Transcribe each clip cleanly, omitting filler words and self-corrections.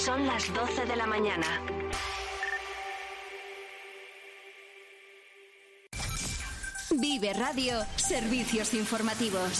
Son las 12 de la mañana. Vive Radio, servicios informativos.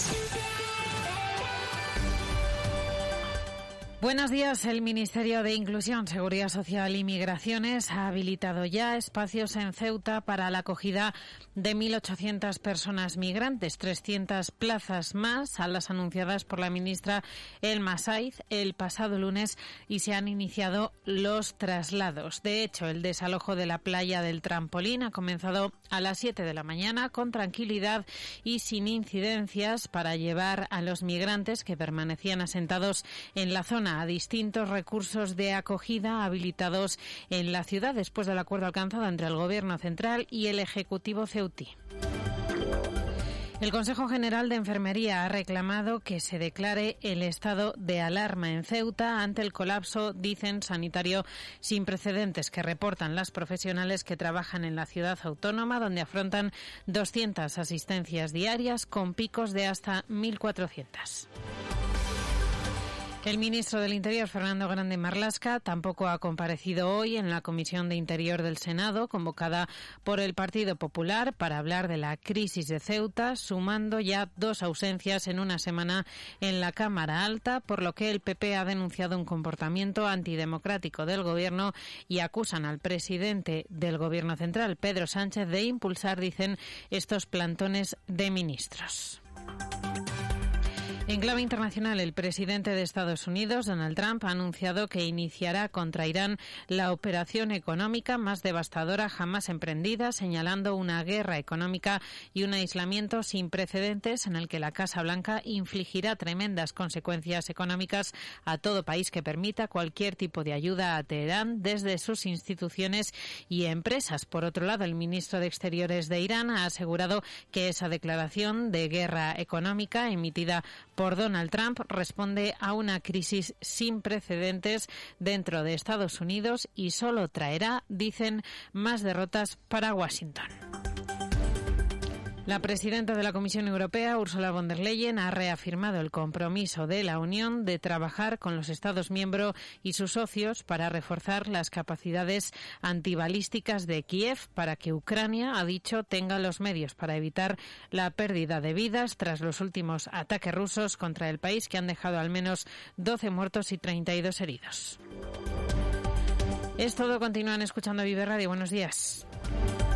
Buenos días. El Ministerio de Inclusión, Seguridad Social y Migraciones ha habilitado ya espacios en Ceuta para la acogida de 1.800 personas migrantes, 300 plazas más a las anunciadas por la ministra Elma Saiz el pasado lunes, y se han iniciado los traslados. De hecho, el desalojo de la playa del Trampolín ha comenzado a las 7 de la mañana con tranquilidad y sin incidencias para llevar a los migrantes que permanecían asentados en la zona a distintos recursos de acogida habilitados en la ciudad después del acuerdo alcanzado entre el Gobierno central y el Ejecutivo ceutí. El Consejo General de Enfermería ha reclamado que se declare el estado de alarma en Ceuta ante el colapso, dicen, sanitario sin precedentes que reportan las profesionales que trabajan en la ciudad autónoma, donde afrontan 200 asistencias diarias con picos de hasta 1.400. El ministro del Interior, Fernando Grande Marlaska, tampoco ha comparecido hoy en la Comisión de Interior del Senado, convocada por el Partido Popular para hablar de la crisis de Ceuta, sumando ya 2 ausencias en una semana en la Cámara Alta, por lo que el PP ha denunciado un comportamiento antidemocrático del Gobierno y acusan al presidente del Gobierno central, Pedro Sánchez, de impulsar, dicen, estos plantones de ministros. En clave internacional, el presidente de Estados Unidos, Donald Trump, ha anunciado que iniciará contra Irán la operación económica más devastadora jamás emprendida, señalando una guerra económica y un aislamiento sin precedentes en el que la Casa Blanca infligirá tremendas consecuencias económicas a todo país que permita cualquier tipo de ayuda a Teherán desde sus instituciones y empresas. Por otro lado, el ministro de Exteriores de Irán ha asegurado que esa declaración de guerra económica emitida por Donald Trump responde a una crisis sin precedentes dentro de Estados Unidos y solo traerá, dicen, más derrotas para Washington. La presidenta de la Comisión Europea, Ursula von der Leyen, ha reafirmado el compromiso de la Unión de trabajar con los Estados miembros y sus socios para reforzar las capacidades antibalísticas de Kiev para que Ucrania, ha dicho, tenga los medios para evitar la pérdida de vidas tras los últimos ataques rusos contra el país, que han dejado al menos 12 muertos y 32 heridos. Es todo. Continúan escuchando Vive Radio. Buenos días.